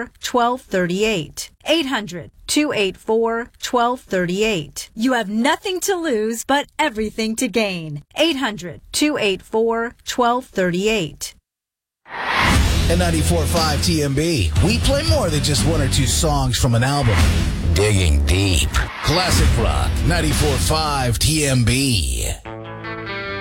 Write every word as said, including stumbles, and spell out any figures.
four, one two three eight. eight hundred, two eight four, one two three eight. You have nothing to lose but everything to gain. eight hundred, two eight four, one two three eight. At ninety-four point five T M B, we play more than just one or two songs from an album. Digging deep. Classic rock, ninety-four point five T M B.